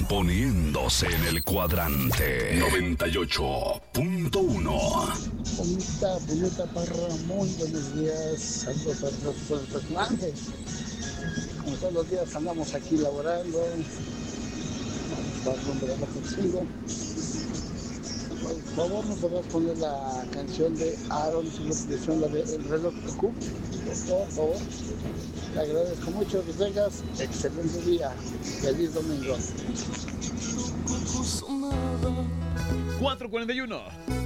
poniéndose en el cuadrante 98.1. Bonita Parra, muy buenos días. Saludos a todos los personajes. Como todos los días andamos aquí laborando. Vamos a romper consigo. Por favor, ¿me podrás poner la canción de Aaron, su petición, la de El reloj de Cook? Por favor. Te agradezco mucho que tengas excelente día. Feliz domingo. 4:41.